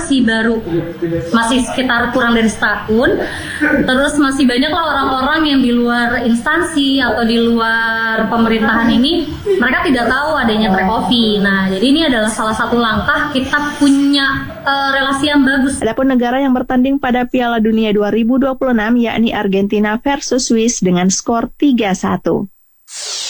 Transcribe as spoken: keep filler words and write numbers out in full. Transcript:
masih baru, masih sekitar kurang dari setahun. Terus masih banyak lah orang-orang yang di luar instansi atau di luar pemerintahan ini, mereka tidak tahu adanya Trek Coffee. Nah, jadi ini adalah salah satu langkah kita punya uh, relasi yang bagus. Adapun negara yang bertanding pada Piala Dunia dua ribu dua puluh enam yakni Argentina versus Swiss dengan skor tiga satu.